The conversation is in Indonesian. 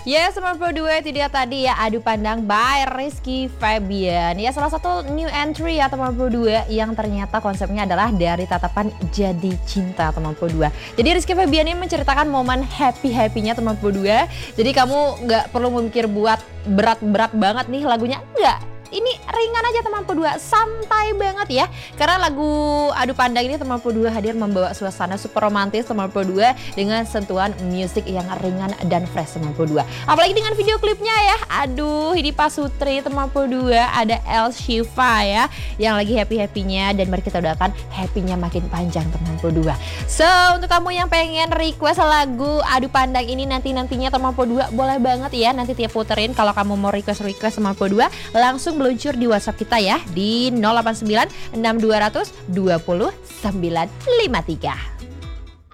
Yes, nomor 22 itu dia tadi ya, Adu Pandang by Rizky Febian. Ya, salah satu new entry ya teman 22 yang ternyata konsepnya adalah dari tatapan jadi cinta teman 22. Jadi Rizky Febian ini menceritakan momen happy-happynya teman 22. Jadi kamu nggak perlu memikir buat berat-berat banget nih lagunya, enggak. Ini ringan aja teman 22, santai banget ya. Karena lagu Adu Pandang ini teman 22 hadir membawa suasana super romantis teman 22 dengan sentuhan musik yang ringan dan fresh teman 22. Apalagi dengan video klipnya ya. Aduh, ini Pak Sutri teman 22, ada El Shifa ya yang lagi happy-happynya, dan mari kita doakan happynya makin panjang teman 22. So, untuk kamu yang pengen request lagu Adu Pandang ini nantinya teman 22 boleh banget ya, nanti tiap puterin. Kalau kamu mau request teman 22 langsung meluncur di WhatsApp kita ya di 089 6200 20953.